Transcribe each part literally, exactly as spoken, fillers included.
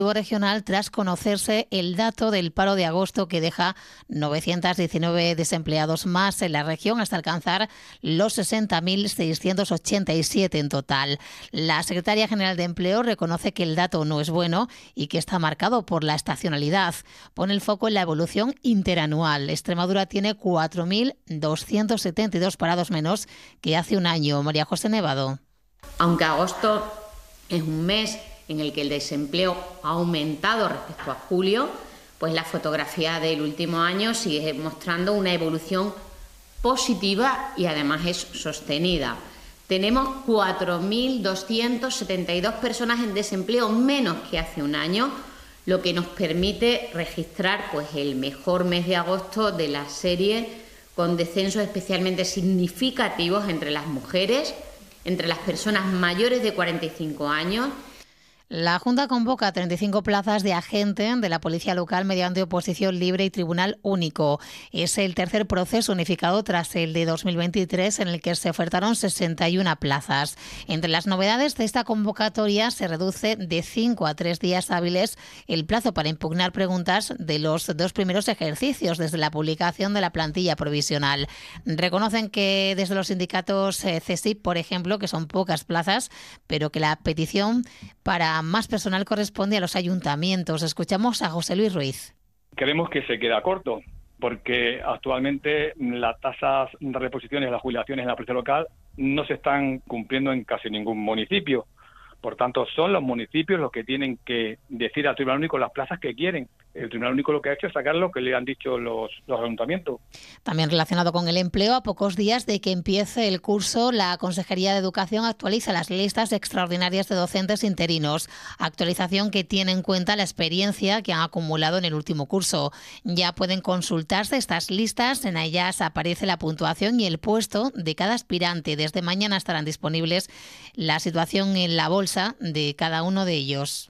regional tras conocerse el dato del paro de agosto que deja novecientos diecinueve desempleados más en la región hasta alcanzar los sesenta mil seiscientos ochenta y siete en total. La secretaria general de Empleo reconoce que el dato no es bueno y que está marcado por la estacionalidad. Pone el foco en la evolución interanual. Extremadura tiene cuatro mil doscientos setenta y dos parados menos que hace un año. María José Nevado. Aunque agosto es un mes en el que el desempleo ha aumentado respecto a julio, pues la fotografía del último año sigue mostrando una evolución positiva y además es sostenida. Tenemos cuatro mil doscientas setenta y dos personas en desempleo menos que hace un año, lo que nos permite registrar pues, el mejor mes de agosto de la serie, con descensos especialmente significativos entre las mujeres, entre las personas mayores de cuarenta y cinco años. La Junta convoca treinta y cinco plazas de agente de la Policía Local mediante oposición libre y tribunal único. Es el tercer proceso unificado tras el de dos mil veintitrés en el que se ofertaron sesenta y una plazas. Entre las novedades de esta convocatoria se reduce de cinco a tres días hábiles el plazo para impugnar preguntas de los dos primeros ejercicios desde la publicación de la plantilla provisional. Reconocen que desde los sindicatos eh, C E S I P, por ejemplo, que son pocas plazas, pero que la petición para más personal corresponde a los ayuntamientos. Escuchamos a José Luis Ruiz. Creemos que se queda corto, porque actualmente las tasas de reposiciones de las jubilaciones en la policía local no se están cumpliendo en casi ningún municipio. Por tanto, son los municipios los que tienen que decir al Tribunal Único las plazas que quieren. El Tribunal Único lo que ha hecho es sacar lo que le han dicho los, los ayuntamientos. También relacionado con el empleo, a pocos días de que empiece el curso, la Consejería de Educación actualiza las listas extraordinarias de docentes interinos. Actualización que tiene en cuenta la experiencia que han acumulado en el último curso. Ya pueden consultarse estas listas, en ellas aparece la puntuación y el puesto de cada aspirante. Desde mañana estarán disponibles la situación en la bolsa de cada uno de ellos.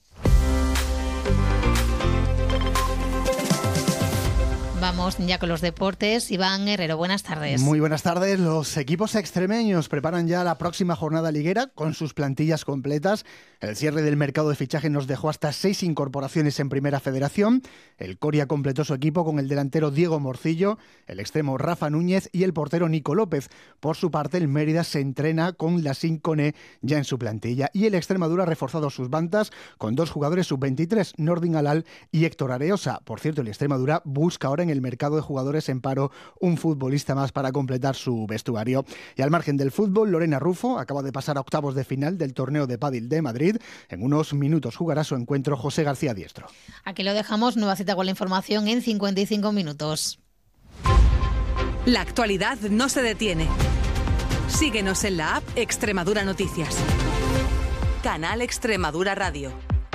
Vamos ya con los deportes. Iván Herrero, buenas tardes. Muy buenas tardes. Los equipos extremeños preparan ya la próxima jornada liguera con sus plantillas completas. El cierre del mercado de fichaje nos dejó hasta seis incorporaciones en Primera Federación. El Coria completó su equipo con el delantero Diego Morcillo, el extremo Rafa Núñez y el portero Nico López. Por su parte, el Mérida se entrena con la Sincone ya en su plantilla. Y el Extremadura ha reforzado sus bandas con dos jugadores sub veintitrés, Nordin Alal y Héctor Areosa. Por cierto, el Extremadura busca ahora en el mercado de jugadores en paro un futbolista más para completar su vestuario. Y al margen del fútbol, Lorena Rufo acaba de pasar a octavos de final del torneo de pádel de Madrid. En unos minutos jugará su encuentro José García Diestro. Aquí lo dejamos. Nueva cita con la información en cincuenta y cinco minutos. La actualidad no se detiene. Síguenos en la app Extremadura Noticias. Canal Extremadura Radio.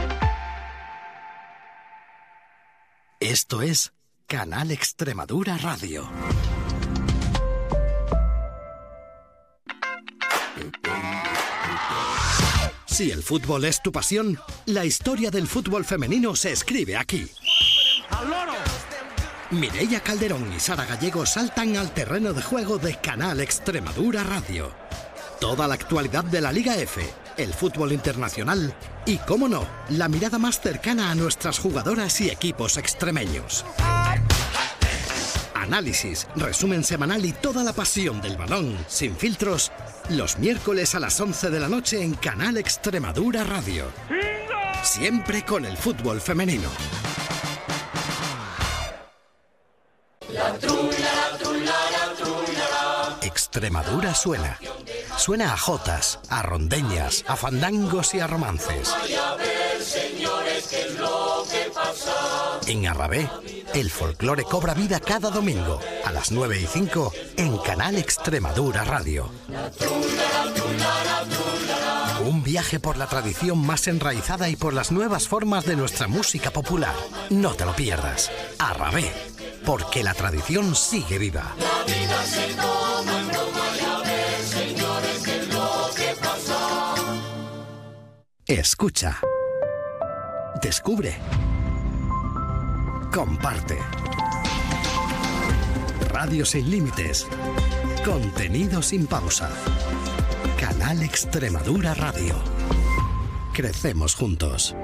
Esto es Canal Extremadura Radio. Si el fútbol es tu pasión, la historia del fútbol femenino se escribe aquí. Mireia Calderón y Sara Gallego saltan al terreno de juego de Canal Extremadura Radio. Toda la actualidad de la Liga F, el fútbol internacional y, cómo no, la mirada más cercana a nuestras jugadoras y equipos extremeños. Análisis, resumen semanal y toda la pasión del balón, sin filtros, los miércoles a las once de la noche en Canal Extremadura Radio. Siempre con el fútbol femenino. La trula, la trula, la trula. Extremadura suena. Suena a jotas, a rondeñas, a fandangos y a romances. En Arrabé, el folclore cobra vida cada domingo a las nueve y cinco en Canal Extremadura Radio. Un viaje por la tradición más enraizada y por las nuevas formas de nuestra música popular. No te lo pierdas. Arrabé, porque la tradición sigue viva. La vida se toma en broma y a ver, señores, qué es lo que pasa. Escucha. Descubre. Comparte. Radio sin límites. Contenido sin pausa. Canal Extremadura Radio. Crecemos juntos.